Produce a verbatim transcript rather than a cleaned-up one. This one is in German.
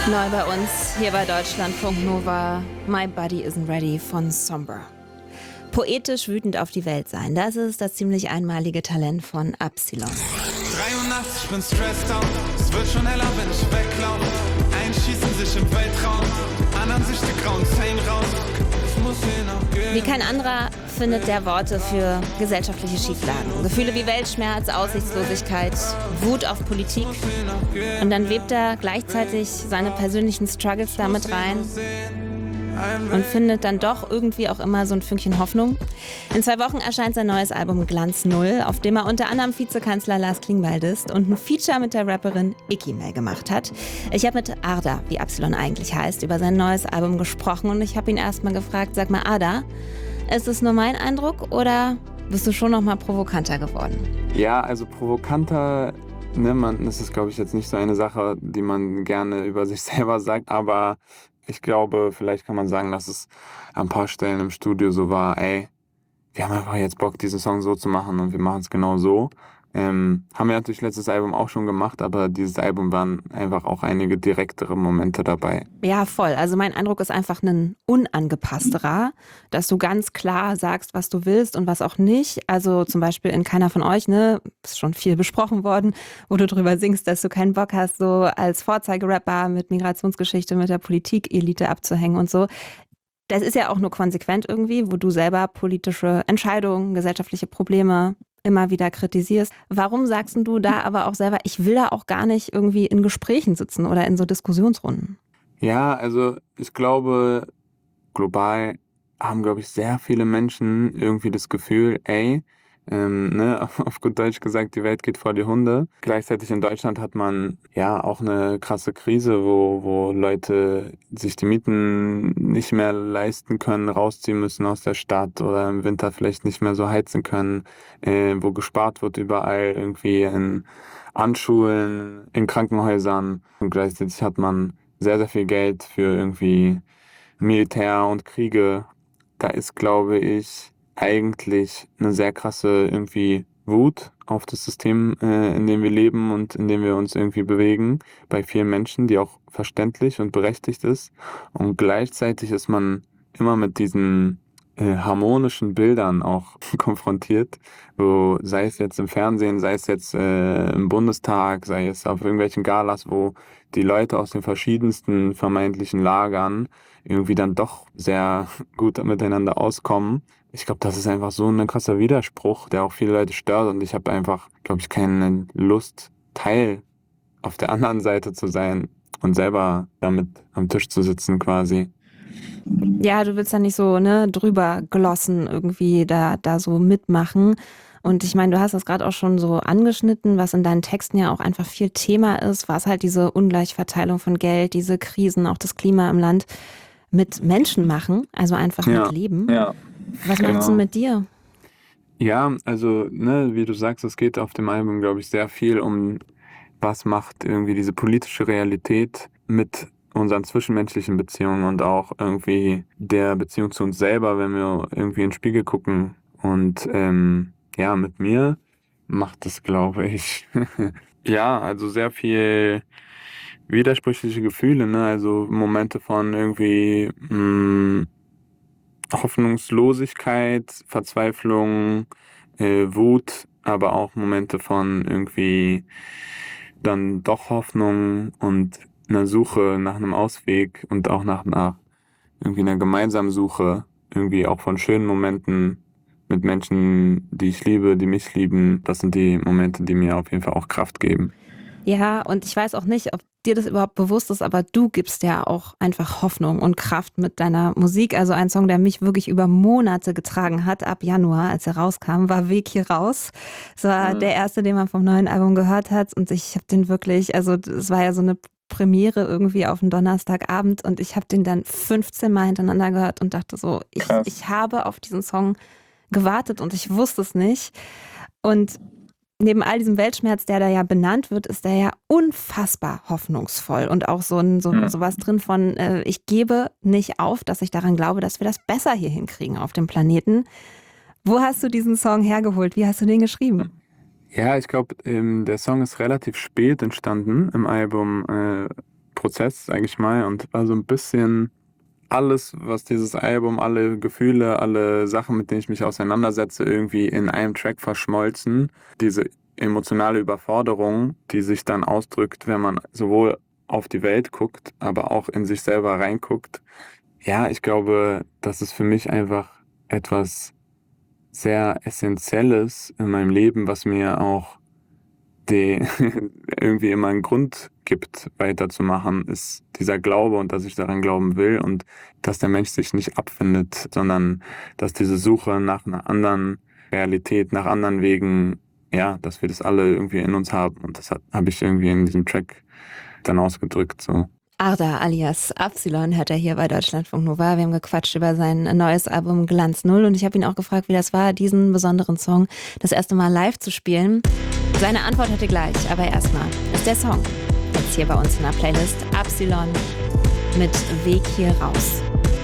Neu bei uns, hier bei Deutschlandfunk Nova, My Body Isn't Ready von Somber. Poetisch wütend auf die Welt sein, das ist das ziemlich einmalige Talent von Absilon. dreiundachtzig, ich bin stressed out, es wird schon heller, wenn ich weglaufe. Einschießen sich im Weltraum, anderen sich die grauen Zähne raus. Ich muss Wie kein anderer findet der Worte für gesellschaftliche Schieflagen. Gefühle wie Weltschmerz, Aussichtslosigkeit, Wut auf Politik. Und dann webt er gleichzeitig seine persönlichen Struggles damit rein und findet dann doch irgendwie auch immer so ein Fünkchen Hoffnung. In zwei Wochen erscheint sein neues Album Glanz Null, auf dem er unter anderem Vizekanzler Lars Klingbeil disst und ein Feature mit der Rapperin Ikimel gemacht hat. Ich habe mit Arda, wie Absilon eigentlich heißt, über sein neues Album gesprochen und ich habe ihn erstmal gefragt, sag mal Arda, ist es nur mein Eindruck oder bist du schon noch mal provokanter geworden? Ja, also provokanter, ne, man, das ist glaube ich jetzt nicht so eine Sache, die man gerne über sich selber sagt, aber ich glaube, vielleicht kann man sagen, dass es an ein paar Stellen im Studio so war, ey, wir haben einfach jetzt Bock, diesen Song so zu machen und wir machen es genau so. Ähm, haben wir natürlich letztes Album auch schon gemacht, aber dieses Album waren einfach auch einige direktere Momente dabei. Ja, voll. Also mein Eindruck ist einfach ein unangepassterer, dass du ganz klar sagst, was du willst und was auch nicht. Also zum Beispiel in Keiner von euch, ne, ist schon viel besprochen worden, wo du drüber singst, dass du keinen Bock hast, so als Vorzeigerapper mit Migrationsgeschichte, mit der Politik-Elite abzuhängen und so. Das ist ja auch nur konsequent irgendwie, wo du selber politische Entscheidungen, gesellschaftliche Probleme immer wieder kritisierst. Warum sagst du da aber auch selber, ich will da auch gar nicht irgendwie in Gesprächen sitzen oder in so Diskussionsrunden? Ja, also ich glaube, global haben, glaube ich, sehr viele Menschen irgendwie das Gefühl, ey, ähm, ne, auf gut Deutsch gesagt, die Welt geht vor die Hunde. Gleichzeitig in Deutschland hat man ja auch eine krasse Krise, wo, wo Leute sich die Mieten nicht mehr leisten können, rausziehen müssen aus der Stadt oder im Winter vielleicht nicht mehr so heizen können, äh, wo gespart wird überall irgendwie in Anschulen, in Krankenhäusern. Und gleichzeitig hat man sehr, sehr viel Geld für irgendwie Militär und Kriege. Da ist, glaube ich, eigentlich eine sehr krasse irgendwie Wut auf das System, äh, in dem wir leben und in dem wir uns irgendwie bewegen, bei vielen Menschen, die auch verständlich und berechtigt ist. Und gleichzeitig ist man immer mit diesen äh, harmonischen Bildern auch konfrontiert, wo sei es jetzt im Fernsehen, sei es jetzt äh, im Bundestag, sei es auf irgendwelchen Galas, wo die Leute aus den verschiedensten vermeintlichen Lagern irgendwie dann doch sehr gut miteinander auskommen. Ich glaube, das ist einfach so ein krasser Widerspruch, der auch viele Leute stört und ich habe einfach, glaube ich, keine Lust, Teil auf der anderen Seite zu sein und selber damit am Tisch zu sitzen quasi. Ja, du willst da nicht so ne, drüber glossen, irgendwie da, da so mitmachen. Und ich meine, du hast das gerade auch schon so angeschnitten, was in deinen Texten ja auch einfach viel Thema ist, was halt diese Ungleichverteilung von Geld, diese Krisen, auch das Klima im Land mit Menschen machen, also einfach Ja, mit Leben. ja, Was macht's genau. denn mit dir? Ja, also, ne, wie du sagst, es geht auf dem Album, glaube ich, sehr viel um, was macht irgendwie diese politische Realität mit unseren zwischenmenschlichen Beziehungen und auch irgendwie der Beziehung zu uns selber, wenn wir irgendwie in den Spiegel gucken. Und ähm, ja, mit mir macht es, glaube ich, ja, also sehr viel widersprüchliche Gefühle, ne? Also Momente von irgendwie mh, Hoffnungslosigkeit, Verzweiflung, äh, Wut, aber auch Momente von irgendwie dann doch Hoffnung und einer Suche nach einem Ausweg und auch nach, nach irgendwie einer gemeinsamen Suche, irgendwie auch von schönen Momenten mit Menschen, die ich liebe, die mich lieben. Das sind die Momente, die mir auf jeden Fall auch Kraft geben. Ja, und ich weiß auch nicht, ob dir das überhaupt bewusst ist, aber du gibst ja auch einfach Hoffnung und Kraft mit deiner Musik. Also ein Song, der mich wirklich über Monate getragen hat, ab Januar, als er rauskam, war Weg hier raus. Es war mhm. der erste, den man vom neuen Album gehört hat und ich habe den wirklich, also es war ja so eine Premiere irgendwie auf einen Donnerstagabend und ich habe den dann fünfzehn Mal hintereinander gehört und dachte so, ich, ich habe auf diesen Song gewartet und ich wusste es nicht. Und neben all diesem Weltschmerz, der da ja benannt wird, ist der ja unfassbar hoffnungsvoll und auch so ein so, Ja. so was drin von, äh, ich gebe nicht auf, dass ich daran glaube, dass wir das besser hier hinkriegen auf dem Planeten. Wo hast du diesen Song hergeholt? Wie hast du den geschrieben? Ja, ich glaube, ähm, der Song ist relativ spät entstanden im Album. Äh, Prozess, sage ich mal, und war so ein bisschen alles, was dieses Album, alle Gefühle, alle Sachen, mit denen ich mich auseinandersetze, irgendwie in einem Track verschmolzen. Diese emotionale Überforderung, die sich dann ausdrückt, wenn man sowohl auf die Welt guckt, aber auch in sich selber reinguckt. Ja, ich glaube, das ist für mich einfach etwas sehr Essentielles in meinem Leben, was mir auch die irgendwie immer einen Grund gibt, weiterzumachen, ist dieser Glaube und dass ich daran glauben will und dass der Mensch sich nicht abfindet, sondern dass diese Suche nach einer anderen Realität, nach anderen Wegen, ja, dass wir das alle irgendwie in uns haben. Und das habe ich irgendwie in diesem Track dann ausgedrückt, so. Arda alias Absilon hört er hier bei Deutschlandfunk Nova. Wir haben gequatscht über sein neues Album Glanz Null und ich habe ihn auch gefragt, wie das war, diesen besonderen Song das erste Mal live zu spielen. Seine Antwort hatte gleich, aber erstmal ist der Song jetzt hier bei uns in der Playlist Absilon mit Weg hier raus.